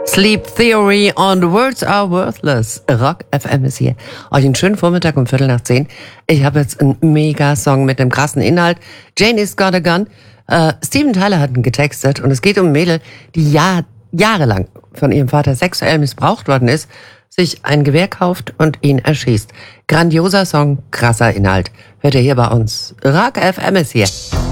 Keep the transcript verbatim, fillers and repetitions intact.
Sleep Theory und Words Are Worthless. Rock F M ist hier. Euch einen schönen Vormittag um Viertel nach zehn. Ich habe jetzt einen Mega-Song mit einem krassen Inhalt. Janie's Got a Gun. Äh, Steven Tyler hat ihn getextet und es geht um ein Mädel, die Jahr, jahrelang von ihrem Vater sexuell missbraucht worden ist, sich ein Gewehr kauft und ihn erschießt. Grandioser Song, krasser Inhalt. Hört ihr hier bei uns. Rock F M ist hier.